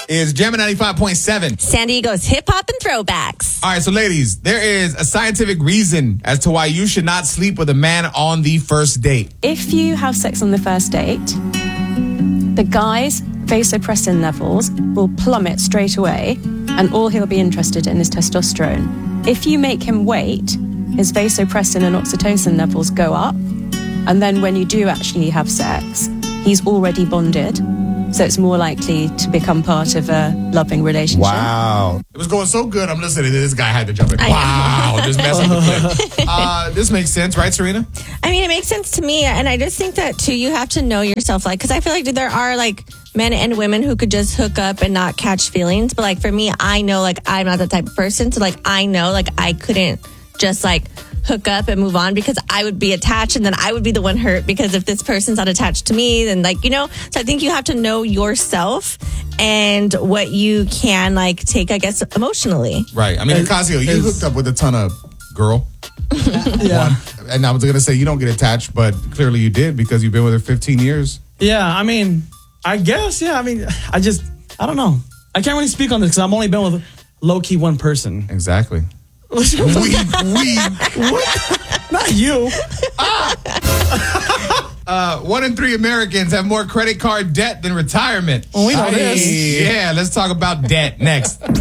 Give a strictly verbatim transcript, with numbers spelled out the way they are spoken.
is Jammin' ninety-five point seven. San Diego's hip hop and throwbacks. All right, so ladies, there is a scientific reason as to why you should not sleep with a man on the first date. If you have sex on the first date, the guy's vasopressin levels will plummet straight away, and all he'll be interested in is testosterone. If you make him wait, his vasopressin and oxytocin levels go up, and then when you do actually have sex, he's already bonded, so it's more likely to become part of a loving relationship. Wow. It was going so good, I'm listening to this guy had to jump in. Wow, just messing with the clip. Uh, this makes sense, right, Serena? I mean, it makes sense to me, and I just think that, too, you have to know yourself, like, because I feel like there are, like, men and women who could just hook up and not catch feelings, but, like, for me, I know, like, I'm not that type of person, so, like, I know, like, I couldn't just, like, hook up and move on because I would be attached and then I would be the one hurt because if this person's not attached to me, then like, you know, so I think you have to know yourself and what you can like take, I guess, emotionally. Right. I mean, Ocasio, you hooked up with a ton of girl. Yeah. One. And I was going to say you don't get attached, but clearly you did because you've been with her fifteen years. Yeah, I mean, I guess, yeah. I mean, I just, I don't know. I can't really speak on this because I've only been with low-key one person. Exactly. we, we, what? Not you. uh, one in three Americans have more credit card debt than retirement. Oh, we know I, this. Yeah, let's talk about debt next.